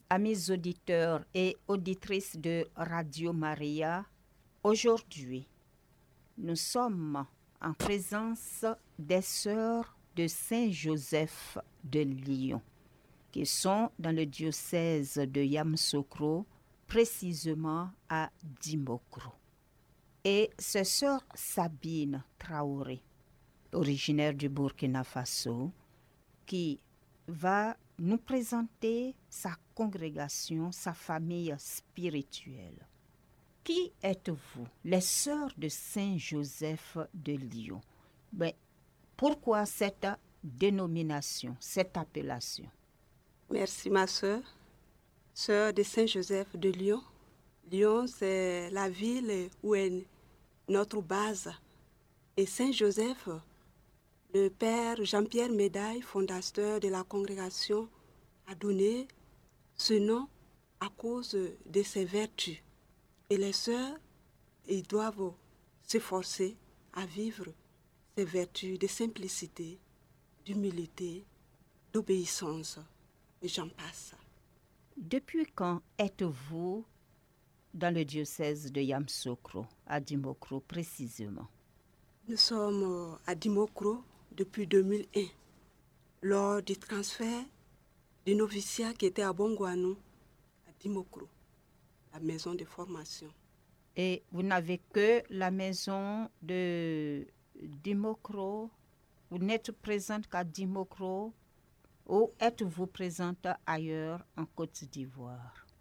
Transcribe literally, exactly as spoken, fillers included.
Amis auditeurs et auditrices de Radio Maria, aujourd'hui, nous sommes en présence des sœurs de Saint-Joseph de Lyon, qui sont dans le diocèse de Yamoussoukro, précisément à Dimokro. Et c'est sœur Sabine Traoré, originaire du Burkina Faso, qui va nous présenter sa congrégation, sa famille spirituelle. Qui êtes-vous, les sœurs de Saint-Joseph de Lyon? Ben, pourquoi cette dénomination, cette appellation? Merci ma sœur, sœur de Saint-Joseph de Lyon. Lyon, c'est la ville où est notre base. Et Saint-Joseph, le père Jean-Pierre Médaille, fondateur de la congrégation, a donné ce nom à cause de ses vertus. Et les sœurs, ils doivent s'efforcer à vivre ces vertus de simplicité, d'humilité, d'obéissance. Et j'en passe. Depuis quand êtes-vous dans le diocèse de Yamoussoukro, à Dimokro précisément? Nous sommes à Dimokro depuis deux mille un, lors du transfert du noviciat qui était à Bongouanou, à Dimokro, la maison de formation. Et vous n'avez que la maison de Dimokro, vous n'êtes présente qu'à Dimokro, ou êtes-vous présente ailleurs en Côte d'Ivoire?